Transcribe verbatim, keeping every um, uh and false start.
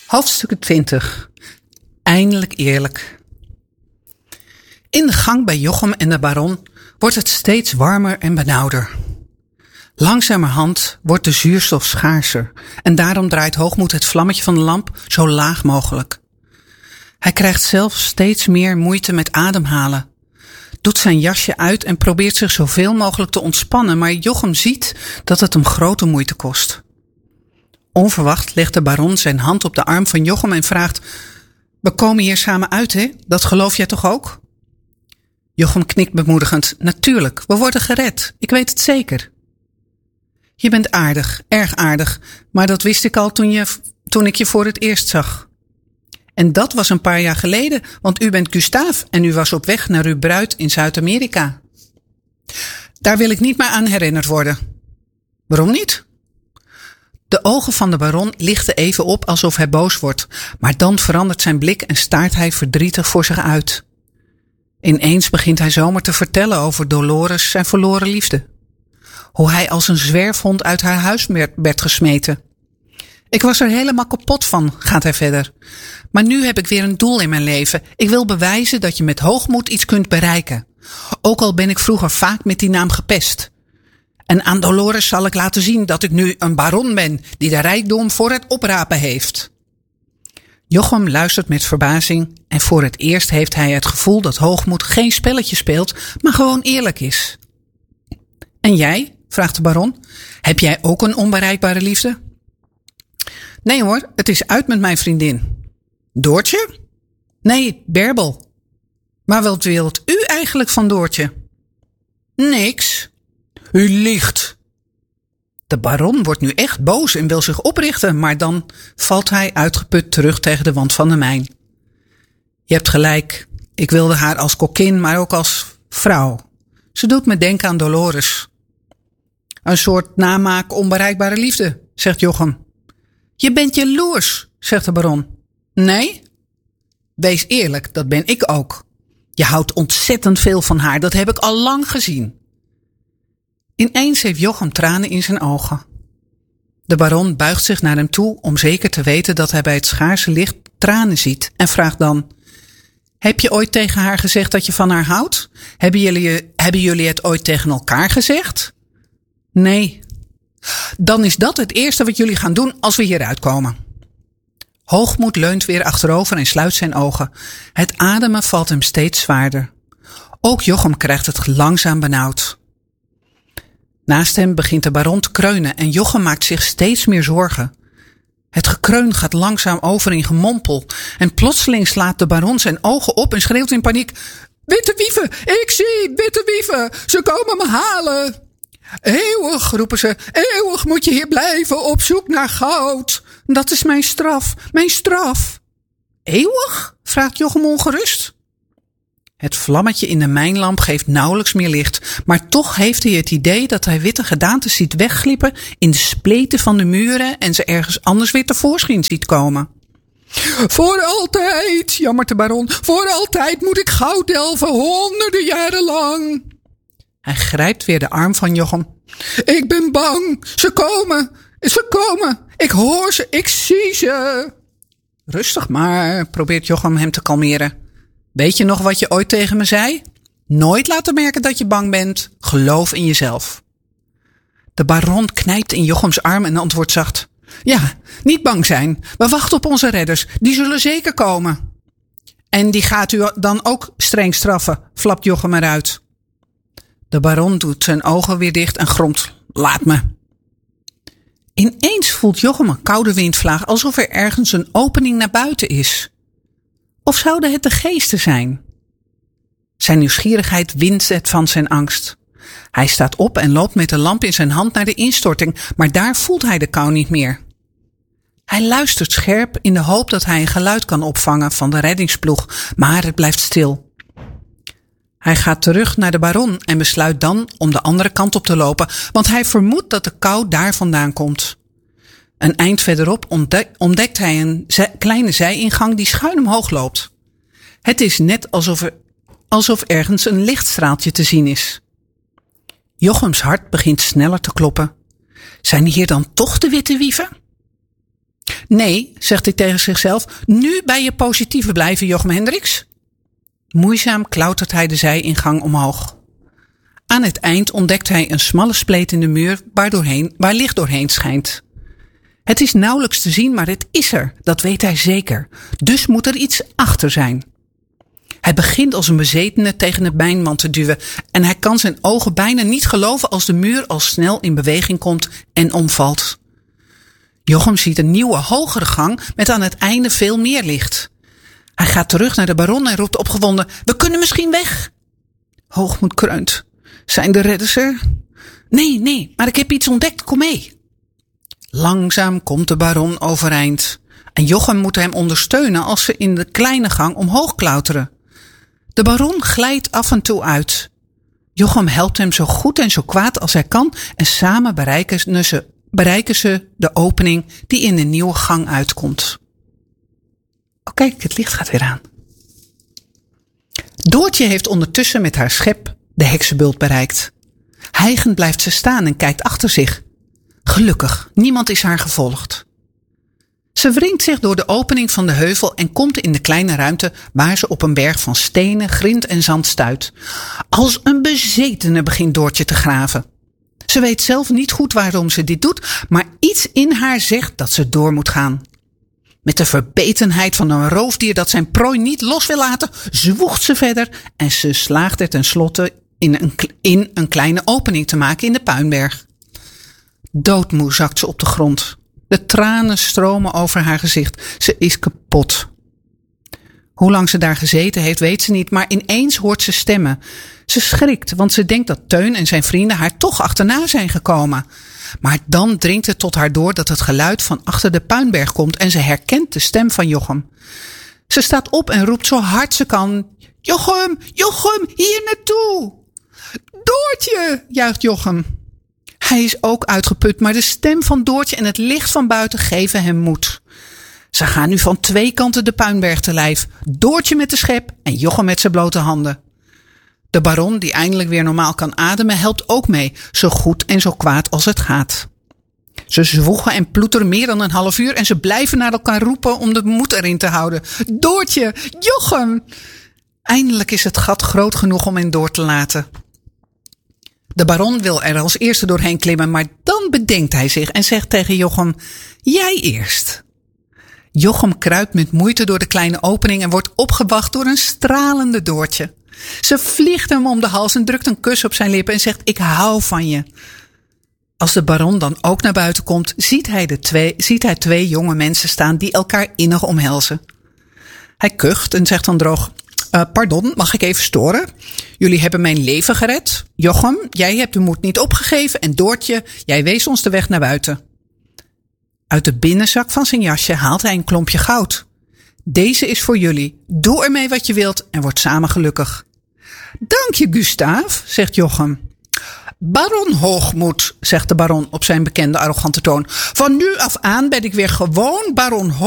Hoofdstuk twintig. Eindelijk eerlijk. In de gang bij Jochem en de baron wordt het steeds warmer en benauwder. Langzamerhand wordt de zuurstof schaarser en daarom draait Hoogmoed het vlammetje van de lamp zo laag mogelijk. Hij krijgt zelf steeds meer moeite met ademhalen, doet zijn jasje uit en probeert zich zoveel mogelijk te ontspannen, maar Jochem ziet dat het hem grote moeite kost. Onverwacht legt de baron zijn hand op de arm van Jochem en vraagt: "We komen hier samen uit, hè? Dat geloof jij toch ook?" Jochem knikt bemoedigend: "Natuurlijk, we worden gered. Ik weet het zeker." "Je bent aardig, erg aardig, maar dat wist ik al toen, je, toen ik je voor het eerst zag. En dat was een paar jaar geleden, want u bent Gustaaf en u was op weg naar uw bruid in Zuid-Amerika." "Daar wil ik niet meer aan herinnerd worden." "Waarom niet?" De ogen van de baron lichten even op alsof hij boos wordt, maar dan verandert zijn blik en staart hij verdrietig voor zich uit. Ineens begint hij zomaar te vertellen over Dolores, zijn verloren liefde. Hoe hij als een zwerfhond uit haar huis werd gesmeten. "Ik was er helemaal kapot van," gaat hij verder. "Maar nu heb ik weer een doel in mijn leven. Ik wil bewijzen dat je met hoogmoed iets kunt bereiken. Ook al ben ik vroeger vaak met die naam gepest. En aan Dolores zal ik laten zien dat ik nu een baron ben die de rijkdom voor het oprapen heeft." Jochem luistert met verbazing en voor het eerst heeft hij het gevoel dat Hoogmoed geen spelletje speelt, maar gewoon eerlijk is. "En jij?" vraagt de baron. "Heb jij ook een onbereikbare liefde?" "Nee hoor, het is uit met mijn vriendin." "Doortje?" "Nee, Bärbel." "Maar wat wilt u eigenlijk van Doortje?" "Niks." "U liegt." De baron wordt nu echt boos en wil zich oprichten, maar dan valt hij uitgeput terug tegen de wand van de mijn. "Je hebt gelijk. Ik wilde haar als kokkin, maar ook als vrouw. Ze doet me denken aan Dolores." "Een soort namaak onbereikbare liefde," zegt Jochem. "Je bent jaloers," zegt de baron. "Nee?" "Wees eerlijk, dat ben ik ook. Je houdt ontzettend veel van haar, dat heb ik al lang gezien." Ineens heeft Jochem tranen in zijn ogen. De baron buigt zich naar hem toe om zeker te weten dat hij bij het schaarse licht tranen ziet en vraagt dan: "Heb je ooit tegen haar gezegd dat je van haar houdt? Hebben jullie, hebben jullie het ooit tegen elkaar gezegd?" "Nee." "Dan is dat het eerste wat jullie gaan doen als we hieruit komen." Hoogmoed leunt weer achterover en sluit zijn ogen. Het ademen valt hem steeds zwaarder. Ook Jochem krijgt het langzaam benauwd. Naast hem begint de baron te kreunen en Jochem maakt zich steeds meer zorgen. Het gekreun gaat langzaam over in gemompel en plotseling slaat de baron zijn ogen op en schreeuwt in paniek: "Witte wieven, ik zie witte wieven, ze komen me halen." "Eeuwig," roepen ze, "eeuwig moet je hier blijven op zoek naar goud. Dat is mijn straf, mijn straf." "Eeuwig?" vraagt Jochem ongerust. Het vlammetje in de mijnlamp geeft nauwelijks meer licht, maar toch heeft hij het idee dat hij witte gedaantes ziet wegglippen in de spleten van de muren en ze ergens anders weer tevoorschijn ziet komen. "Voor altijd," jammert de baron, "voor altijd moet ik goud delven, honderden jaren lang." Hij grijpt weer de arm van Jochem. "Ik ben bang, ze komen, ze komen, ik hoor ze, ik zie ze." "Rustig maar," probeert Jochem hem te kalmeren. "Weet je nog wat je ooit tegen me zei? Nooit laten merken dat je bang bent. Geloof in jezelf." De baron knijpt in Jochems arm en antwoordt zacht: "Ja, niet bang zijn. We wachten op onze redders. Die zullen zeker komen." "En die gaat u dan ook streng straffen," flapt Jochem eruit. De baron doet zijn ogen weer dicht en gromt: "Laat me." Ineens voelt Jochem een koude windvlaag, alsof er ergens een opening naar buiten is. Of zouden het de geesten zijn? Zijn nieuwsgierigheid wint het van zijn angst. Hij staat op en loopt met de lamp in zijn hand naar de instorting, maar daar voelt hij de kou niet meer. Hij luistert scherp in de hoop dat hij een geluid kan opvangen van de reddingsploeg, maar het blijft stil. Hij gaat terug naar de baron en besluit dan om de andere kant op te lopen, want hij vermoedt dat de kou daar vandaan komt. Een eind verderop ontdek, ontdekt hij een zij, kleine zijingang die schuin omhoog loopt. Het is net alsof er, alsof ergens een lichtstraaltje te zien is. Jochems hart begint sneller te kloppen. Zijn hier dan toch de witte wieven? Nee, zegt hij tegen zichzelf, nu bij je positieve blijven, Jochem Hendricks. Moeizaam klautert hij de zijingang omhoog. Aan het eind ontdekt hij een smalle spleet in de muur waar, doorheen, waar licht doorheen schijnt. Het is nauwelijks te zien, maar het is er, dat weet hij zeker. Dus moet er iets achter zijn. Hij begint als een bezetene tegen de mijnwand te duwen en hij kan zijn ogen bijna niet geloven als de muur al snel in beweging komt en omvalt. Jochem ziet een nieuwe, hogere gang met aan het einde veel meer licht. Hij gaat terug naar de baron en roept opgewonden, we kunnen misschien weg. Hoogmoed kreunt. Zijn de redders er? Nee, nee, maar ik heb iets ontdekt, kom mee. Langzaam komt de baron overeind. En Jochem moet hem ondersteunen als ze in de kleine gang omhoog klauteren. De baron glijdt af en toe uit. Jochem helpt hem zo goed en zo kwaad als hij kan en samen bereiken ze, bereiken ze de opening die in de nieuwe gang uitkomt. Oh kijk, het licht gaat weer aan. Doortje heeft ondertussen met haar schep de heksenbult bereikt. Hijgend blijft ze staan en kijkt achter zich. Gelukkig, niemand is haar gevolgd. Ze wringt zich door de opening van de heuvel en komt in de kleine ruimte waar ze op een berg van stenen, grind en zand stuit. Als een bezetene begint Doortje te graven. Ze weet zelf niet goed waarom ze dit doet, maar iets in haar zegt dat ze door moet gaan. Met de verbetenheid van een roofdier dat zijn prooi niet los wil laten, zwoegt ze verder en ze slaagt er tenslotte in een, in een kleine opening te maken in de puinberg. Doodmoe zakt ze op de grond. De tranen stromen over haar gezicht. Ze is kapot. Hoe lang ze daar gezeten heeft, weet ze niet, maar ineens hoort ze stemmen. Ze schrikt, want ze denkt dat Teun en zijn vrienden haar toch achterna zijn gekomen. Maar dan dringt het tot haar door dat het geluid van achter de puinberg komt en ze herkent de stem van Jochem. Ze staat op en roept zo hard ze kan. Jochem, Jochem, hier naartoe! Doortje, juicht Jochem. Hij is ook uitgeput, maar de stem van Doortje en het licht van buiten geven hem moed. Ze gaan nu van twee kanten de puinberg te lijf. Doortje met de schep en Jochem met zijn blote handen. De baron, die eindelijk weer normaal kan ademen, helpt ook mee, zo goed en zo kwaad als het gaat. Ze zwoegen en ploeteren meer dan een half uur en ze blijven naar elkaar roepen om de moed erin te houden. Doortje, Jochem! Eindelijk is het gat groot genoeg om hen door te laten. De baron wil er als eerste doorheen klimmen, maar dan bedenkt hij zich en zegt tegen Jochem, jij eerst. Jochem kruipt met moeite door de kleine opening en wordt opgewacht door een stralende Doortje. Ze vliegt hem om de hals en drukt een kus op zijn lippen en zegt, ik hou van je. Als de baron dan ook naar buiten komt, ziet hij, de twee, ziet hij twee jonge mensen staan die elkaar innig omhelzen. Hij kucht en zegt dan droog, uh, pardon, mag ik even storen? Jullie hebben mijn leven gered. Jochem, jij hebt de moed niet opgegeven en Doortje, jij wees ons de weg naar buiten. Uit de binnenzak van zijn jasje haalt hij een klompje goud. Deze is voor jullie. Doe ermee wat je wilt en word samen gelukkig. Dank je, Gustaaf, zegt Jochem. Baron Hoogmoed, zegt de baron op zijn bekende arrogante toon. Van nu af aan ben ik weer gewoon baron Hoogmoed.